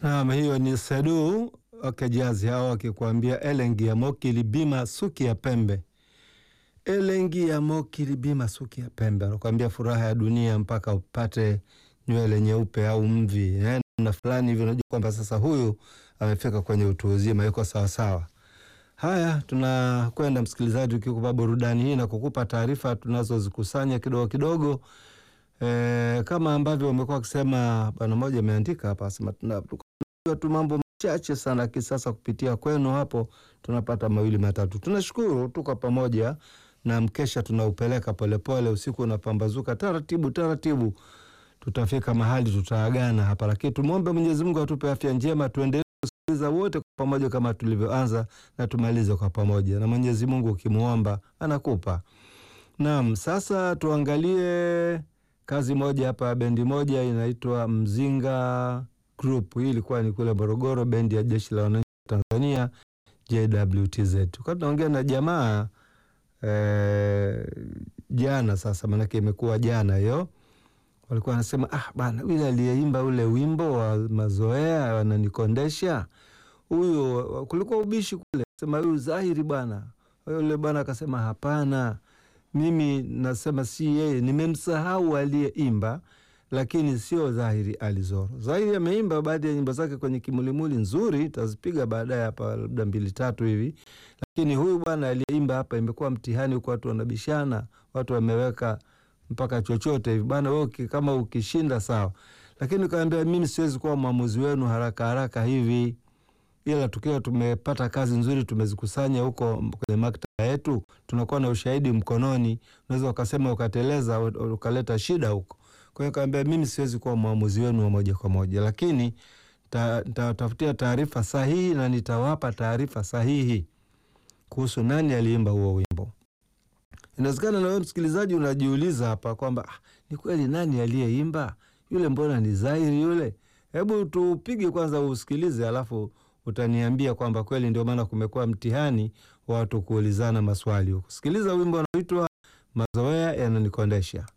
Naam, hiyo ni Sedu Okajazi hao akikwambia elengi ya mokili bima suki ya pembe. Elengi ya mokili bima suki ya pembe. Anakuambia furaha ya dunia mpaka upate nywele nyeupe au mvi. Na fulani hivi unajua kwamba sasa huyu amefika kwenye utu uzima, yuko sawa sawa. Haya, tunakwenda msikilizaji, ukikupa burudani hii na kukupa taarifa tunazozikusanya kidogo kidogo. Kama ambavyo wamekuwa wakisema, bwana mmoja ameandika hapa, sema tu mambo machache sana kisasa kupitia kwenu hapo tunapata mawili matatu. Tunashukuru, tuko pamoja na mkesha tunaupeleka polepole, usiku unapambazuka taratibu taratibu. Tutafika mahali tutaagana hapa, lakini tumuombe Mwenyezi Mungu atupe afya njema, tuendelee kusikiliza wote kwa pamoja kama tulivyoanza na tumalize kwa pamoja. Na Mwenyezi Mungu ukimuomba anakupa. Naam, sasa tuangalie kazi moja hapa, bendi moja inaitwa Mzinga Group. Hii ilikuwa ni kule Morogoro, bendi ya Jeshi la Wananchi wa Tanzania JWTZ. Tukao tunaongea na jamaa jana, sasa manake imekuwa jana hiyo. Walikuwa wanasema bana, yule aliyeimba ule wimbo wa mazoea wananikondesha. Huyo kulikuwa ubishi kule. Sema huyu Zahiri bwana. Yule bwana akasema hapana. Mimi nasema si yeye, nimemsahau aliyeimba, lakini sio Zahiri Alizoro. Zahiri ameimba baadhi ya nyimbo zake kwenye Kimulimuli nzuri, tazipiga baadaye hapa labda 2-3 hivi. Lakini huyu bwana aliyeimba hapa imekuwa mtihani huko, watu wanabishana, watu wameweka mpaka chochote hivi. Bwana wewe kama ukishinda sawa. Lakini nikaambia mimi siwezi kuwa mwamuzi wenu haraka haraka hivi. Ila tukiwa tumepata kazi nzuri tumezikusanya huko kwenye maktaba yetu, tunakuwa na ushahidi mkononi, unaweza ukasema ukateleza ukaleta shida huko. Kwa hiyo kaambia mimi siwezi kuwa mwamuzi wenu wa moja kwa moja, lakini nitatafutia taarifa sahihi na nitawapa taarifa sahihi kuhusu nani aliimba huo wimbo. Inawezekana na wewe msikilizaji unajiuliza hapa kwamba ni kweli nani aliyeimba? Yule mbona ni Zahiri yule? Hebu tupige kwanza usikilize, alafu utaniambia kwamba kweli ndio maana kumekuwa mtihani wa watu kuulizana maswali huko. Sikiliza wimbo unaoitwa Mazoea Yananikondesha.